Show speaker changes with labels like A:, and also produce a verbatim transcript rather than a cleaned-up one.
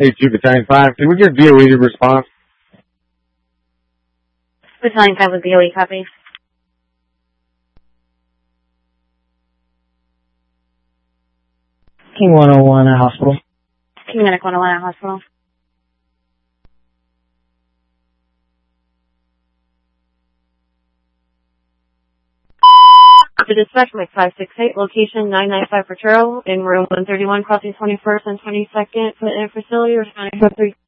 A: Hey, two Battalion five, can we get V O E to response?
B: Battalion five with V O E, copy.
C: King one oh one at hospital.
B: King Medic one oh one at hospital. To dispatch Mike five six eight, location nine nine five Ferturo, in room one thirty-one, crossing twenty-first and twenty-second, put in facility, responding to three